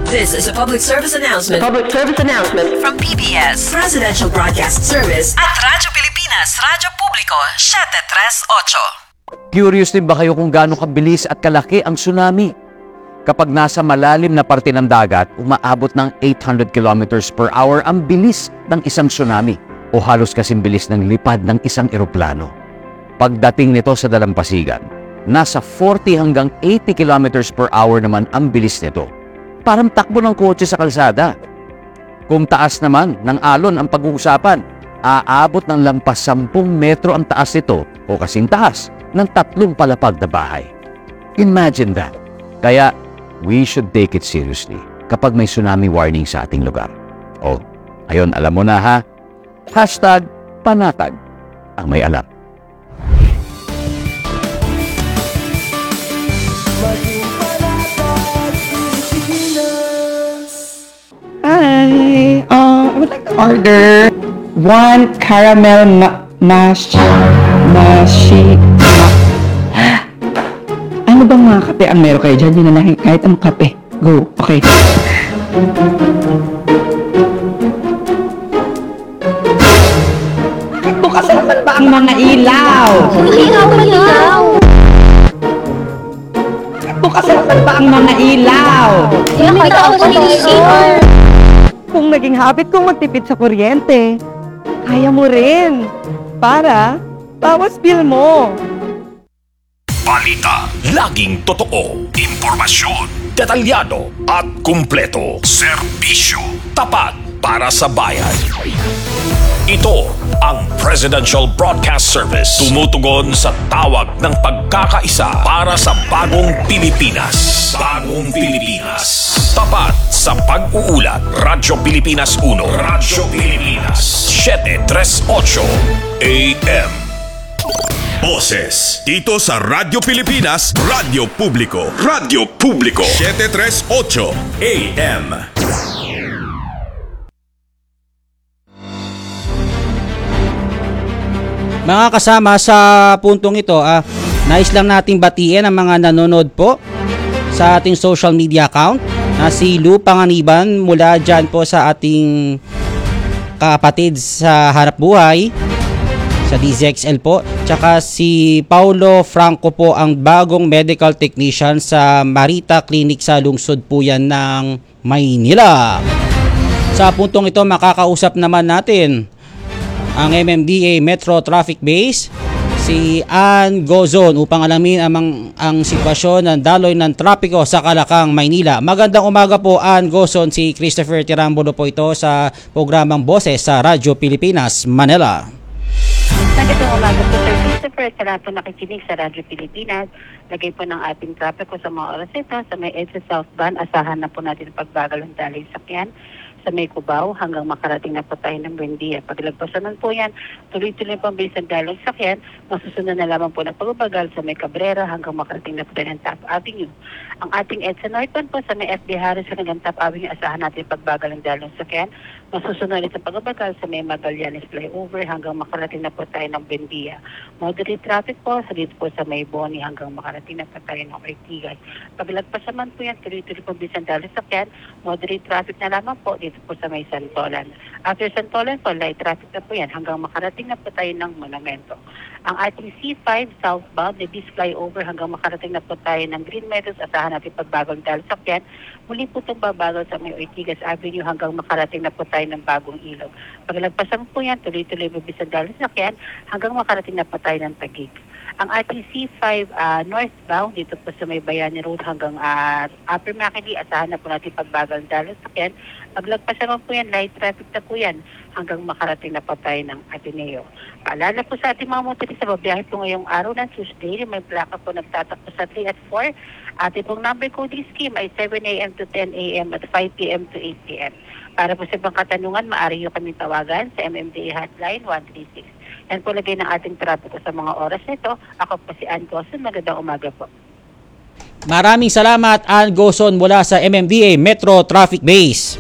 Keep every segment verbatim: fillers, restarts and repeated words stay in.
This is a public service announcement Public service announcement from P B S Presidential Broadcast Service at Radyo Pilipinas, Radyo Publiko, seven three eight. Curious din ba kayo kung gaano kabilis at kalaki ang tsunami? Kapag nasa malalim na parte ng dagat, umaabot ng eight hundred kilometers per hour ang bilis ng isang tsunami o halos kasing bilis ng lipad ng isang eroplano. Pagdating nito sa dalampasigan, nasa forty hanggang eighty kilometers per hour naman ang bilis nito. Parang takbo ng kotse sa kalsada. Kung taas naman ng alon ang pag-uusapan, aabot ng lampas sampung metro ang taas nito o kasing taas ng tatlong palapag na bahay. Imagine that. Kaya, we should take it seriously kapag may tsunami warning sa ating lugar. O, ayun, alam mo na ha? Hashtag panatag ang may alam. Hi, uh, I would like to order one caramel ma mash mashi ma ano bang mga kape ang meron kayo dyan? Yun na lang, kahit ang kape. Go, okay. Bakit bukas naman ba ang mga ilaw? Ilaw, ilaw! Bakit bukas naman ba ang mga ilaw? Kaya may tao sa C R. Kung naging habit kong magtipid sa kuryente, kaya mo rin. Para bawas bill mo. Balita, laging totoo. Impormasyon, detalyado at kumpleto. Serbisyo, tapat para sa bayan. Ito ang Presidential Broadcast Service. Tumutugon sa tawag ng pagkakaisa para sa bagong Pilipinas. Bagong Pilipinas. Tapat sa pag-uulat. Radyo Pilipinas one. Radyo Pilipinas seven three eight A M. Boses dito sa Radyo Pilipinas, Radyo Publiko. Radyo Publiko seven three eight A M. Mga kasama, sa puntong ito, ah, nais lang nating batiin ang mga nanonood po sa ating social media account na si Lou Panganiban mula dyan po sa ating kapatid sa Harap Buhay sa D Z X L po, tsaka si Paulo Franco po ang bagong medical technician sa Marita Clinic sa lungsod po yan ng Maynila. Sa puntong ito, makakausap naman natin ang M M D A Metro Traffic Base, si Ann Gozon, upang alamin ang, ang sitwasyon ng daloy ng trapiko sa Kalakang, Maynila. Magandang umaga po, Ann Gozon. Si Christopher Tirambulo po ito sa programang Boses sa Radyo Pilipinas, Manila. Magandang umaga po, Sir Christopher. Sa lahat po nakikinig sa Radyo Pilipinas, lagay po ng ating trapiko sa mga oras ito sa may EDSA Southbound. Asahan na po natin pagbagal ng daloy sakyan sa may Cubao hanggang makarating na po tayo ng Buendia. Paglagpasan man po yan, tuloy-tuloy po ang bilis ng dalawang sakyan, masusunod na lamang po ng pagbabagal sa may Cabrera hanggang makarating na po tayo ng Top Avenue. Ang ating EDSA Northbound po sa may F D Harris hanggang Top Avenue, asahan natin pagbagal ng dalawang sakyan, masusunod sa pagbabagal sa may Magallanes Flyover hanggang makarating na po tayo ng Buendia. Moderate traffic po sa dito po sa may Boni hanggang makarating na po tayo ng Ortigas. Paglagpasan man po yan, tuloy-tuloy po ang bilis ng dalawang sakyan, moderate traffic na lamang po dito po sa may Santolan. After Santolan po, light traffic na po yan hanggang makarating na po tayo ng Monumento. Ang ating C five southbound, the Bis Flyover hanggang makarating na po tayo ng Green Meadows, asahan natin pagbagong dahil sakyan. Muli po itong babagal sa may Ortigas Avenue hanggang makarating na po tayo ng Bagong Ilog. Paglagpasan po yan, tuloy-tuloy po bisan dahil sakyan hanggang makarating na po tayo ng Taguig. Ang ating C five uh, northbound dito po sa may Bayani Road hanggang uh, Upper Makili, asahan na po natin pagbagal dahil sakyan. Paglagpasan naman po yan, light traffic na po yan hanggang makarating na po tayo ng Ateneo. Paalala po sa ating mga motorista, babiyahe po ngayong araw ng Tuesday, may plaka po nagtatakbo sa three at four. Ating pong number coding scheme ay seven A M to ten A M at five P M to eight P M. Para po sa ibang katanungan, maaari nyo kami tawagan sa M M D A hotline one three six. Yan po lagay ng ating trapiko sa mga oras nito. Ako po si Ann Gozon. Magandang umaga po. Maraming salamat, Ann Gozon mula sa M M D A Metro Traffic Base.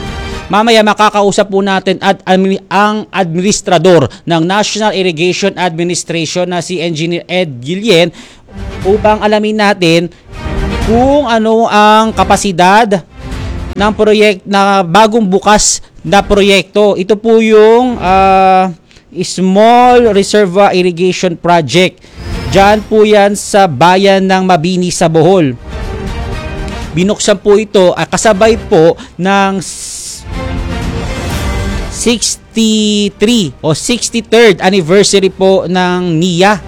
Mamaya makakausap po natin at ang administrador ng National Irrigation Administration na si Engineer Ed Guillen upang alamin natin kung ano ang kapasidad ng proyekto na bagong bukas na proyekto. Ito po yung uh, Small Reservoir Irrigation Project. Diyan po yan sa bayan ng Mabini sa Bohol. Binuksan po ito uh, kasabay po ng sixty-three o sixty-third anniversary po ng N I A.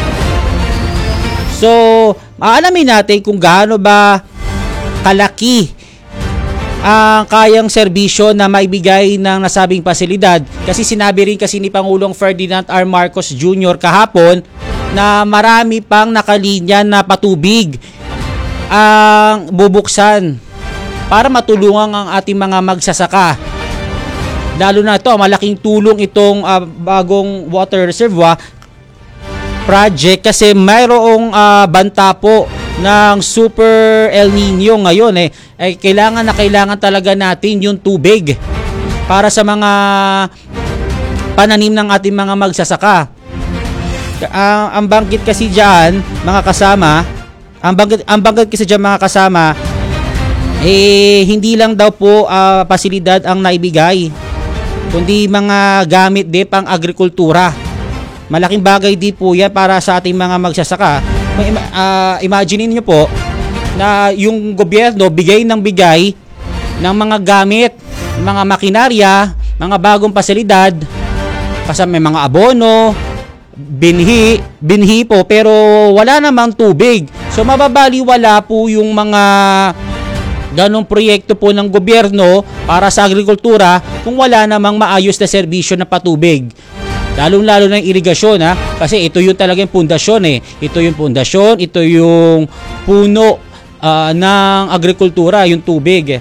So, maalamin natin kung gaano ba kalaki ang kayang serbisyo na maibigay ng nasabing pasilidad. Kasi sinabi rin kasi ni Pangulong Ferdinand R. Marcos Junior kahapon na marami pang nakalinya na patubig ang bubuksan para matulungan ang ating mga magsasaka. Lalo na ito, malaking tulong itong uh, bagong water reservoir project kasi mayroong uh, banta po ng Super El Nino ngayon eh. eh kailangan na kailangan talaga natin yung tubig para sa mga pananim ng ating mga magsasaka. Uh, ang banggit kasi diyan mga kasama, ang banggit, ang banggit kasi diyan mga kasama eh hindi lang daw po uh, pasilidad ang naibigay, kundi mga gamit din pang agrikultura. Malaking bagay din po yan para sa ating mga magsasaka. Uh, imagine niyo po na yung gobyerno bigay ng bigay ng mga gamit, mga makinarya, mga bagong pasilidad, kasi may mga abono, binhi, binhi po, pero wala namang tubig. So mababaliwala po yung mga ganong proyekto po ng gobyerno para sa agrikultura kung wala namang maayos na serbisyo na patubig. Lalong-lalo na yung irigasyon ha, kasi ito yung talagang pundasyon eh. Ito yung pundasyon, ito yung puno uh, ng agrikultura, yung tubig.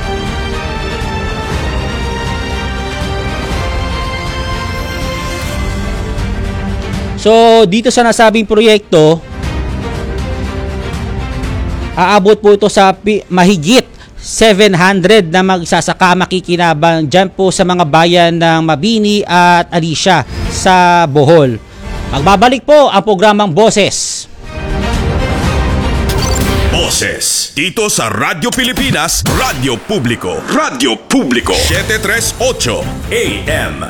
So, dito sa nasabing proyekto, aabot po ito sa pi- mahigit seven hundred na magsasaka makikinabang dyan po sa mga bayan ng Mabini at Alicia sa Bohol. Magbabalik po ang programang Boses. Boses, dito sa Radyo Pilipinas, Radyo Publiko. Radyo Publiko, seven tres ocho A M.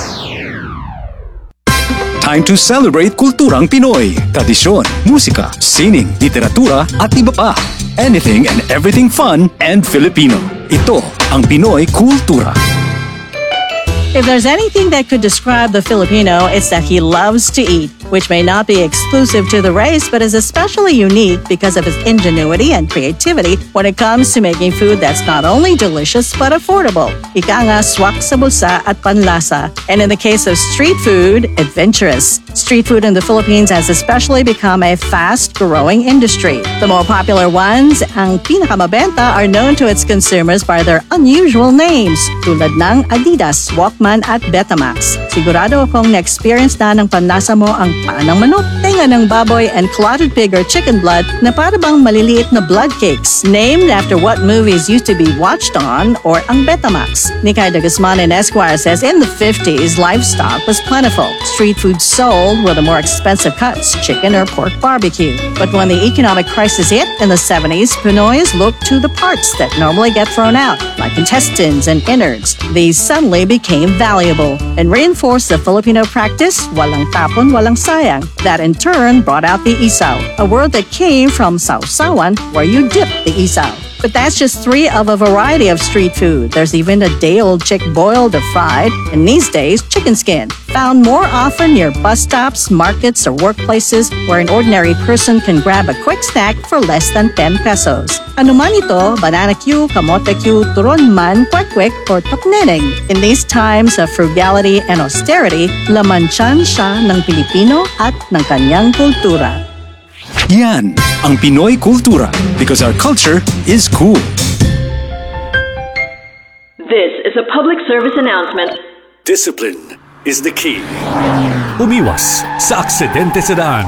Time to celebrate kulturang Pinoy, tradisyon, musika, sining, literatura at iba pa. Anything and everything fun and Filipino. Ito ang Pinoy Kultura. If there's anything that could describe the Filipino, it's that he loves to eat, which may not be exclusive to the race, but is especially unique because of his ingenuity and creativity when it comes to making food that's not only delicious but affordable. Ika nga, swak sa bulsa at panlasa. And in the case of street food, adventurous. Street food in the Philippines has especially become a fast-growing industry. The more popular ones, ang pinakamabenta, are known to its consumers by their unusual names, tulad ng Adidas, Walkman at Betamax. Sigurado akong na-experience na ng panlasa mo ang paan ng manok, tenga ng baboy, and clotted pig or chicken blood na para bang maliliit na blood cakes, named after what movies used to be watched on, or ang Betamax. Nikay de Guzman and Esquire says in the fifties, livestock was plentiful. Street food sold were the more expensive cuts, chicken or pork barbecue. But when the economic crisis hit in the seventies, Pinoys looked to the parts that normally get thrown out, like intestines and innards. These suddenly became valuable and reinforced the Filipino practice, walang tapon, walang sayang. That in turn brought out the isaw, a word that came from sausawan, where you dip the isaw. But that's just three of a variety of street food. There's even a day-old chick boiled or fried, and these days, chicken skin, found more often near bus stops, markets, or workplaces where an ordinary person can grab a quick snack for less than ten pesos. Ano man ito, banana Q, kamote Q, turon man, kwek-kwek, or tokneneng. In these times of frugality and austerity, lamansyan siya ng Pilipino at ng kanyang kultura. Yan ang Pinoy Kultura, because our culture is cool. This is a public service announcement. Discipline is the key. Umiwas sa aksidente sa daan.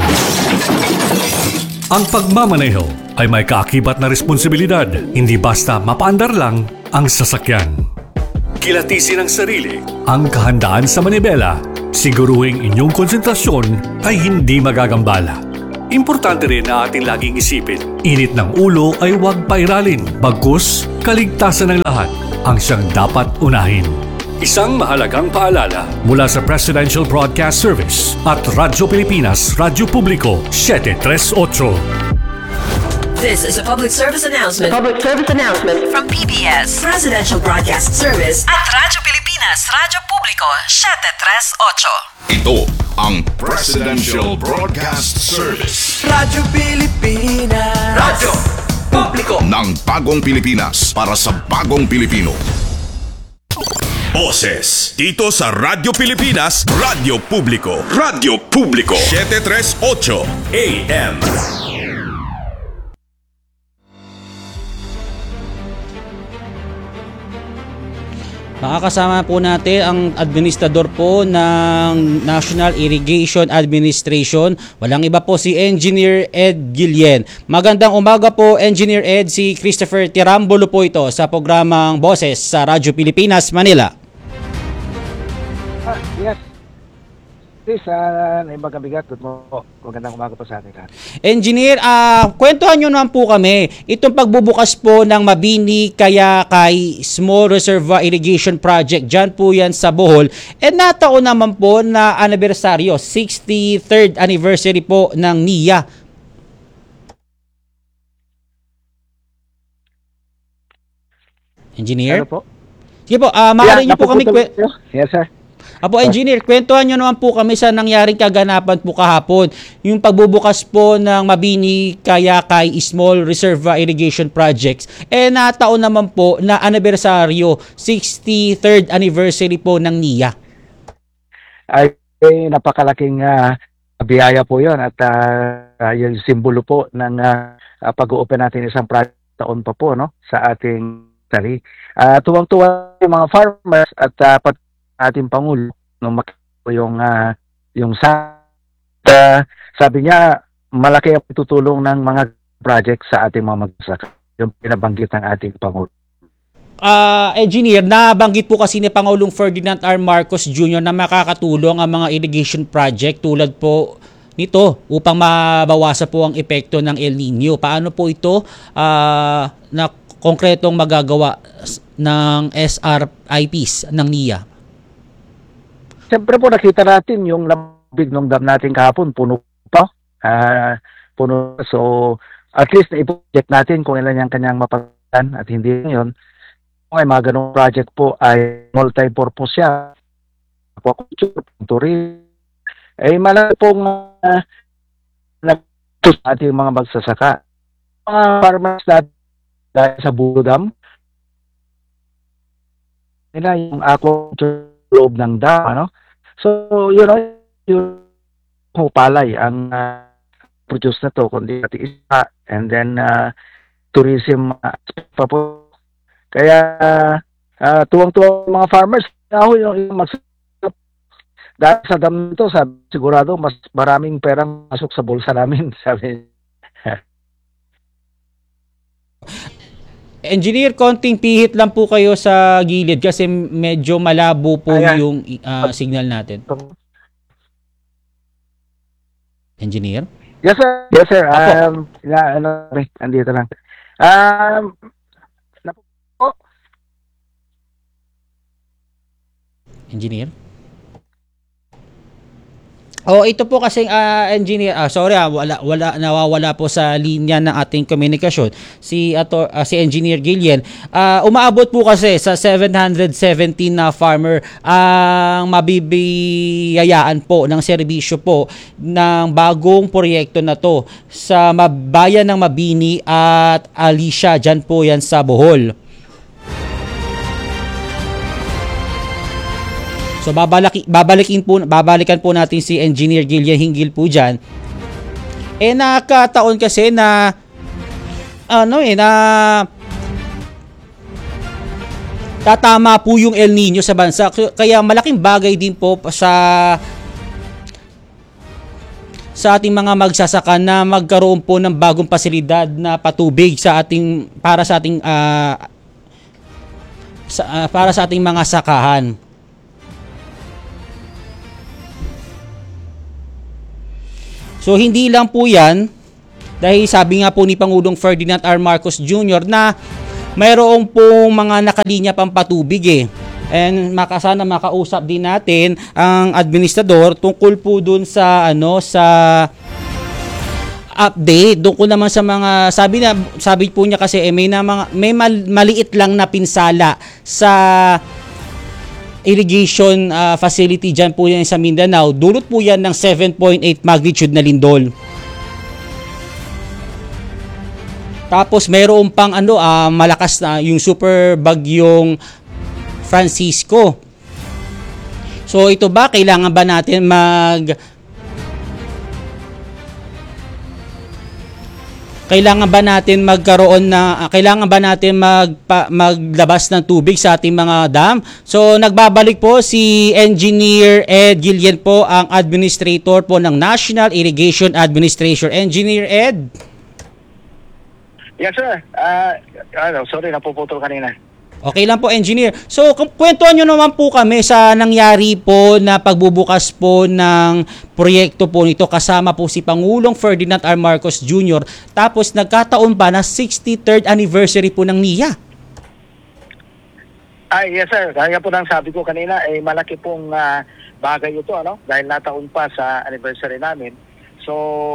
Ang pagmamaneho ay may kaakibat na responsibilidad, hindi basta mapaandar lang ang sasakyan. Kilatisin ang sarili, ang kahandaan sa manibela, siguruhing inyong konsentrasyon ay hindi magagambala. Importante rin na ating laging isipin, init ng ulo ay huwag pairalin, bagkus kaligtasan ng lahat ang siyang dapat unahin. Isang mahalagang paalala mula sa Presidential Broadcast Service at Radyo Pilipinas, Radyo Publiko, seven three eight. This is a public service announcement. Public service announcement from P B S Presidential Broadcast Service at Radyo Pilipinas, Radyo Publiko, seven three eight. Ito ang Presidential Broadcast Service Radyo Pilipinas, Radyo Publiko ng Bagong Pilipinas para sa Bagong Pilipino. Boses dito sa Radyo Pilipinas, Radyo Publiko, Radyo Publiko seven three eight A M. Makakasama po natin ang administrador po ng National Irrigation Administration. Walang iba po si Engineer Ed Guillen. Magandang umaga po, Engineer Ed. Si Christopher Tirambolo po ito sa programang Boses sa Radyo Pilipinas, Manila. Ah, yes. Please, uh, naimbagabigat. Good mo. Magandang umaga po sa atin lahat. Engineer, uh, kwentuhan nyo naman po kami. Itong pagbubukas po ng Mabini Kayakay Small Reservoir Irrigation Project, dyan po yan sa Bohol. E nataon naman po na anibersaryo, sixty-third anniversary po ng N I A. Engineer? Ano po? Sige po, uh, maaari yeah, nyo po kami... Kwe- yes, sir. Apo, Engineer, kwentuhan nyo naman po kami sa nangyaring kaganapan po kahapon. Yung pagbubukas po ng Mabini Kayakay Small Reservoir Irrigation Projects. Eh, nataon naman po na anibersaryo, sixty-third anniversary po ng N I A. Ay, eh, napakalaking uh, biyaya po yun at uh, yung simbolo po ng uh, pag-open natin isang project taon pa po no, sa ating tari. Uh, tuwang-tuwa yung mga farmers at uh, pat ating Pangulo nung makita yung uh, yung sa uh, sabi niya malaki ang tutulong ng mga project sa ating mga magsasaka, yung pinabanggit ng ating Pangulo. Uh, Engineer, nabanggit po kasi ni Pangulong Ferdinand R. Marcos Junior na makakatulong ang mga irrigation project tulad po nito upang mabawasan po ang epekto ng El Nino. Paano po ito uh, na konkretong magagawa ng S R I Ps ng N I A? Siyempre po nakita natin yung labig ng dam natin kahapon, puno pa. Uh, puno. So, at least na-project natin kung ilan yung kanyang mapagatan at hindi yun. Kung ay mga ganong project po ay multi-purpose siya. Aquaculture, tourism. Ay malaki pong uh, nagtus ating mga magsasaka. Mga farmers natin dahil sa Bulo Dam, nila yung aquaculture loob ng dam, ano? So, you know, yung palay ang uh, produce na to, kundi pati isa, and then uh, tourism uh, pa po. Kaya, uh, tuwang-tuwang mga farmers, ako yung, yung magsasap. Dahil sa dam nito, sabi, sigurado, mas maraming perang masok sa bulsa namin, sabi. Engineer, konting pihit lang po kayo sa gilid kasi medyo malabo po Ayan. yung uh, signal natin. Engineer? Yes, sir. Yes, sir. Um, na, ano, andito lang. Um, napo. Engineer? Oh, ito po kasi uh, engineer, ah, sorry ah, wala wala nawawala po sa linya ng ating komunikasyon si ato uh, si Engineer Guillen. Uh, umaabot po kasi sa seven hundred seventeen na farmer ang uh, mabibiyayaan po ng serbisyo po ng bagong proyekto na to sa bayan ng Mabini at Alicia, dyan po yan sa Bohol. So babalaki, babalikin po, babalikan po natin si Engineer Guillen hinggil po diyan. Eh nakataon kasi na ano eh na tatama po yung El Nino sa bansa. Kaya malaking bagay din po sa sa ating mga magsasaka na magkaroon po ng bagong pasilidad na patubig sa ating para sa ating uh, sa, uh, para sa ating mga sakahan. So hindi lang po yan, dahil sabi nga po ni Pangulong Ferdinand R. Marcos Junior na mayroong pong mga nakalinya pang patubig eh. And makasana makausap din natin ang administrador tungkol po dun sa ano sa update doon ko naman sa mga sabi na sabi po niya kasi eh, may na mga, may mal, maliit lang na pinsala sa irrigation uh, facility diyan po yan sa Mindanao. Dulot po yan ng seven point eight magnitude na lindol. Tapos mayroon pang ano uh, malakas na yung super bagyong Francisco. So ito ba kailangan ba natin mag Kailangan ba natin magkaroon na kailangan ba natin magpa, maglabas ng tubig sa ating mga dam? So nagbabalik po si Engineer Ed Gillian po, ang administrator po ng National Irrigation Administration. Engineer Ed. Yes sir. Uh, ano, sorry napuputol kanina. Okay lang po, Engineer. So, kwentuhan nyo naman po kami sa nangyari po na pagbubukas po ng proyekto po nito kasama po si Pangulong Ferdinand R. Marcos Junior Tapos nagkataon pa na sixty-third anniversary po ng N I A. Ay, yes sir. Kaya po nang sabi ko kanina, eh, malaki pong uh, bagay ito, ano? Dahil nataon pa sa anniversary namin. So,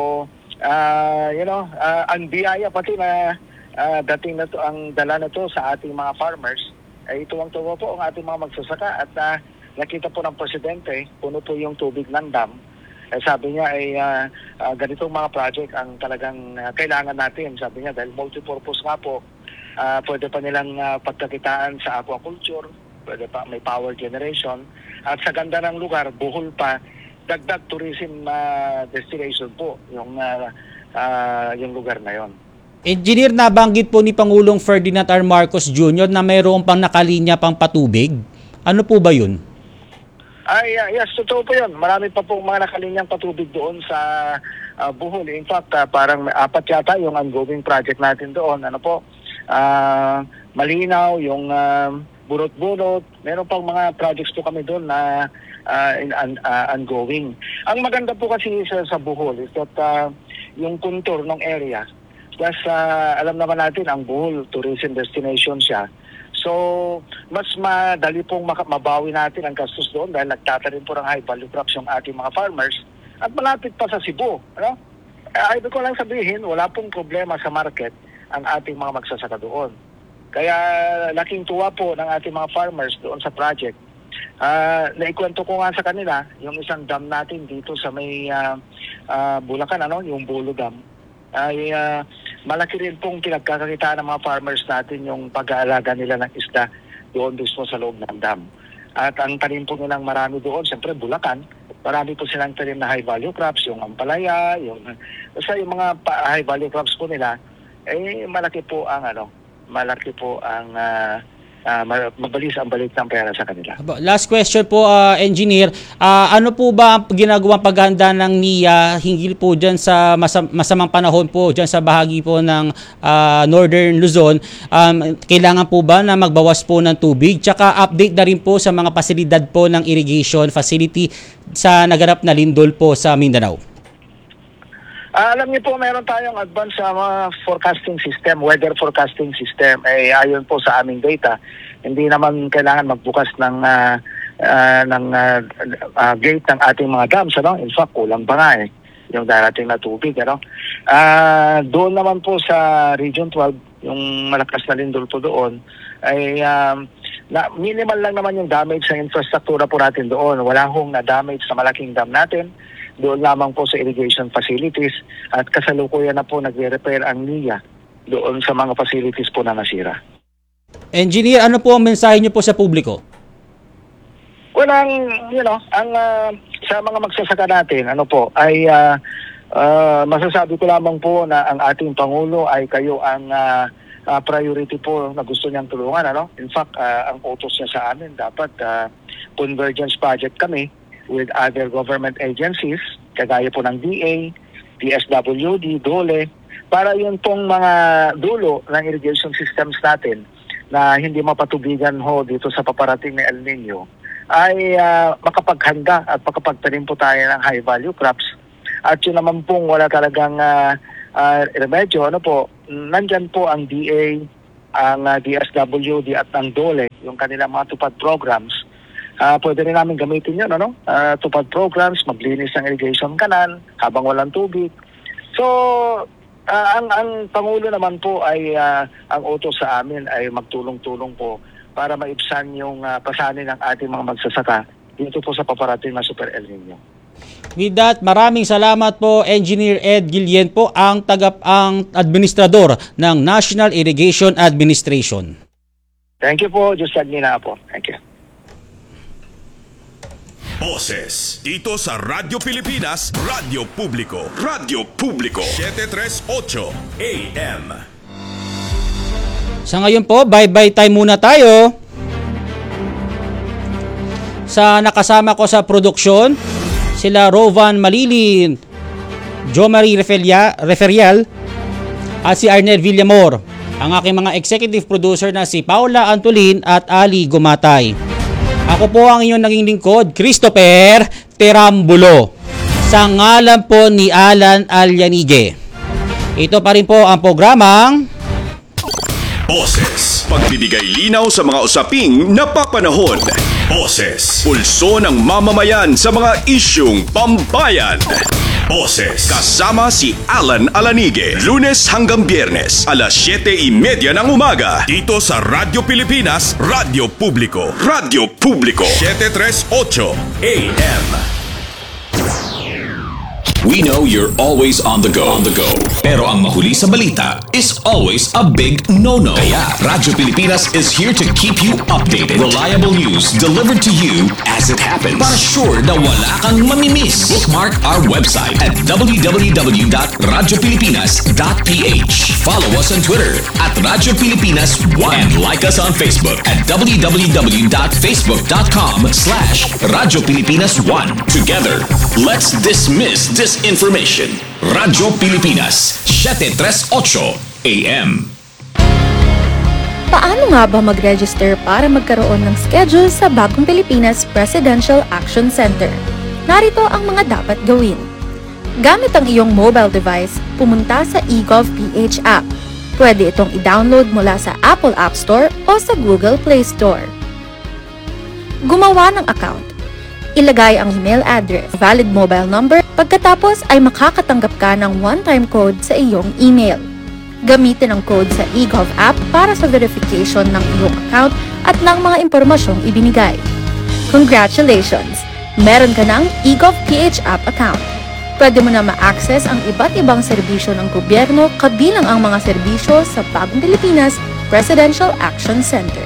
uh, you know, uh, ang biyaya pati na Uh, dating na to, ang dala na to sa ating mga farmers, ay eh, tuwang-tuwa po ang ating mga magsasaka at uh, nakita po ng Presidente, puno po yung tubig ng dam. Eh, sabi niya ay uh, uh, ganitong mga project ang talagang uh, kailangan natin. Sabi niya dahil multipurpose nga po, uh, pwede pa nilang uh, pagkakitaan sa aquaculture, pwede pa may power generation, at sa ganda ng lugar, buhol pa, dagdag tourism uh, destination po yung, uh, uh, yung lugar na yon. Engineer, nabanggit po ni Pangulong Ferdinand R. Marcos Junior na mayroong pang nakalinya pang patubig. Ano po ba yun? Ay, uh, yes, totoo po yun. Marami pa pong mga nakalinyang patubig doon sa uh, Bohol. In fact, uh, parang may apat yata yung ongoing project natin doon. Ano po, uh, malinaw, yung uh, burot-burot. Meron pang mga projects po kami doon na uh, in, uh, uh, ongoing. Ang maganda po kasi sa, sa Bohol is that uh, yung contour ng area, plus uh, alam naman natin ang Bohol tourism destination siya. So mas madali pong mabawi natin ang gastos doon dahil nagtatanim po ng high value crops yung ating mga farmers at malapit pa sa Cebu. Ano? Ay, ibig ko lang sabihin, wala pong problema sa market ang ating mga magsasaka doon. Kaya laking tuwa po ng ating mga farmers doon sa project. Uh, naikwento ko nga sa kanila yung isang dam natin dito sa may uh, uh, Bulacan, ano, yung Bolo Dam. Ay uh, malaki rin pong pinagkakakitaan ng mga farmers natin yung pag-aalaga nila ng isda doon mismo sa loob ng dam. At ang tanim po nilang marami doon, siyempre Bulacan, marami po silang tanim na high value crops, yung ampalaya, yung basta yung mga high value crops po nila, eh malaki po ang ano, malaki po ang uh, uh, mabilis ang balik ng pera sa kanila. Last question po, uh, Engineer. Uh, ano po ba ang ginagawang paghahanda ng N I A hinggil po dyan sa masam- masamang panahon po dyan sa bahagi po ng uh, Northern Luzon? Um, kailangan po ba na magbawas po ng tubig? Tsaka update na rin po sa mga pasilidad po ng irrigation facility sa naganap na lindol po sa Mindanao. Uh, alam niyo po, meron tayong advanced uh, mga forecasting system, weather forecasting system. Eh, ayon po sa aming data, hindi naman kailangan magbukas ng uh, uh, ng uh, uh, gate ng ating mga dams. Ano? In fact, kulang pa nga eh, yung darating na tubig. Ano? Uh, doon naman po sa Region twelve, yung malakas na lindol po doon, ay um, na, minimal lang naman yung damage sa infrastruktura po natin doon. Wala hong na-damage sa malaking dam natin. Doon lamang po sa irrigation facilities at kasalukuyan na po nagre-repair ang N I A doon sa mga facilities po na nasira. Engineer, ano po ang mensahe niyo po sa publiko? Well, ang, you know, ang uh, sa mga magsasaka natin, ano po, ay uh, uh, masasabi ko lamang po na ang ating Pangulo ay kayo ang uh, uh, priority po na gusto niyang tulungan. Ano? In fact, uh, ang utos niya sa amin, dapat uh, convergence project kami with other government agencies, kagaya po ng D A, D S W D, DOLE, para yun pong mga dulo ng irrigation systems natin na hindi mapatubigan ho dito sa paparating na El Nino, ay uh, makapaghanda at makapagtanim po tayo ng high value crops At yun naman pong wala talagang uh, uh, remedyo, ano po, nandyan po ang D A, ang uh, D S W D at ang DOLE, yung kanilang mga tupad programs. Uh, pwede rin namin gamitin yun, ano? Uh, tupad programs, maglinis ng irrigation canal habang walang tubig. So, uh, ang, ang Pangulo naman po ay, uh, ang utos sa amin ay magtulong-tulong po para maibsan yung uh, pasanin ng ating mga magsasaka dito po sa paparating na Super El Nino. With that, maraming salamat po Engineer Ed Guillen po, ang tagap ang administrador ng National Irrigation Administration. Thank you po, Diyos Agnina po. Thank you. Boses dito sa Radyo Pilipinas, Radyo Publiko, Radyo Publiko, seven thirty-eight A M. Sa ngayon po, bye-bye time muna tayo. Sa nakasama ko sa produksyon, sila Rovan Malilin, Jo Marie Referia, Referial, at si Arnel Villamor. Ang aking mga executive producer na si Paula Antolin at Ali Gumatay. Ako po ang inyong naging lingkod, Christopher Terambulo. Sa ngalan po ni Alan Alyanige. Ito pa rin po ang programang Boses, pagbibigay linaw sa mga usaping napapanahon. Boses, pulso ng mamamayan sa mga isyung pambayan. Boses, kasama si Alan Alanige, Lunes hanggang Biyernes, alas siyete trenta ng umaga, dito sa Radyo Pilipinas, Radyo Publiko, Radyo Publiko, seven thirty-eight A M. We know you're always on the go. On the go. Pero ang mahuli sa balita is always a big no-no. Kaya Radyo Pilipinas is here to keep you updated. Reliable news delivered to you as it happens. Para sure na wala kang mamimiss. Bookmark our website at w w w dot radyo pilipinas dot p h. Follow us on Twitter at Radyo Pilipinas one. And like us on Facebook at w w w dot facebook dot com slash Radyo Pilipinas one. Together, let's dismiss this information. Radyo Pilipinas, seven thirty-eight A M. Paano nga ba mag-register para magkaroon ng schedule sa Bagong Pilipinas Presidential Action Center? Narito ang mga dapat gawin. Gamit ang iyong mobile device, pumunta sa eGovPH app. Pwede itong i-download mula sa Apple App Store o sa Google Play Store. Gumawa ng account. Ilagay ang email address, valid mobile number, pagkatapos ay makakatanggap ka ng one-time code sa iyong email. Gamitin ang code sa eGov app para sa verification ng iyong account at ng mga impormasyong ibinigay. Congratulations! Meron ka ng eGovPH app account. Pwede mo na ma-access ang iba't ibang serbisyo ng gobyerno kabilang ang mga serbisyo sa Bagong Pilipinas Presidential Action Center.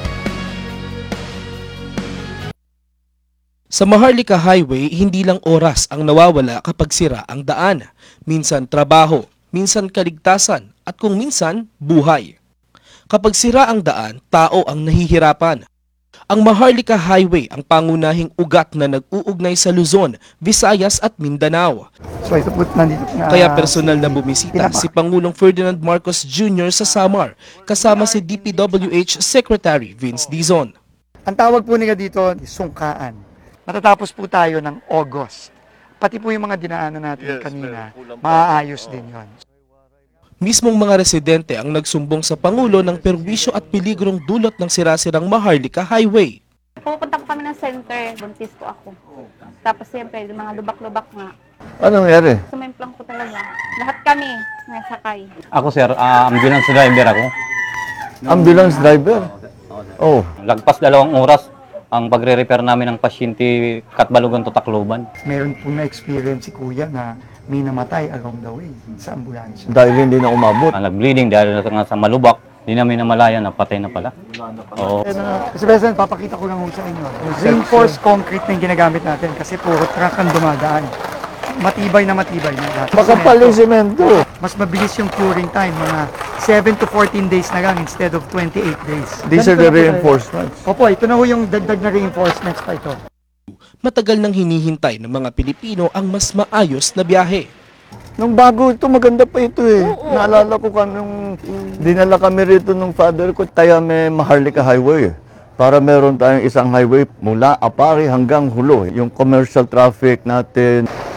Sa Maharlika Highway, hindi lang oras ang nawawala kapag sira ang daan. Minsan trabaho, minsan kaligtasan, at kung minsan, buhay. Kapag sira ang daan, tao ang nahihirapan. Ang Maharlika Highway ang pangunahing ugat na nag-uugnay sa Luzon, Visayas at Mindanao. So ito po nandito na, Kaya personal na bumisita si Pangulong Ferdinand Marcos Junior sa Samar, kasama si D P W H Secretary Vince Dizon. Ang tawag po nila dito, sungkaan. Matatapos po tayo ng August. Pati po yung mga dinaanan natin yes, kanina, maaayos din yon. Mismong mga residente ang nagsumbong sa Pangulo ng perwisyo at peligrong dulot ng sirasirang Maharlika Highway. Pupunta ko kami ng center, buntis po ako. Tapos siyempre, yung mga lubak-lubak nga. Ano nangyari? Sumimplang ko talaga. Lahat kami nasakay. Ako sir, uh, ambulance driver ako. Ambulance driver? Oh. Lagpas dalawang oras ang pagre-repair namin ng pasyente Katbalogan to Tacloban. Meron po na-experience si Kuya na may namatay along the way sa ambulansya. Dahil hindi na umabot. Ah, nag-bleeding dahil nga sa malubak, hindi namin namalaya na patay na pala. Oo. Kasi President, papakita ko lang ho sa inyo. Reinforced concrete na yung ginagamit natin kasi puro truck ang dumadaan. Matibay na matibay na lahat. Makapal yung semento. Mas mabilis yung curing time, mga seven to fourteen days na lang instead of twenty-eight days. These are the reinforcements. Opo, ito na ho yung dagdag na reinforcements pa ito. Matagal nang hinihintay ng mga Pilipino ang mas maayos na biyahe. Nung bago ito, maganda pa ito eh. Oo. Naalala ko ka nung dinala kami rito nung father ko, tayo may Maharlika Highway. Para meron tayong isang highway mula Apari hanggang Hulo. Yung commercial traffic natin.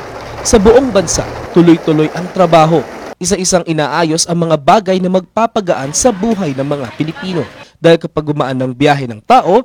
Sa buong bansa, tuloy-tuloy ang trabaho. Isa-isang inaayos ang mga bagay na magpapagaan sa buhay ng mga Pilipino. Dahil kapag gumaan ng biyahe ng tao,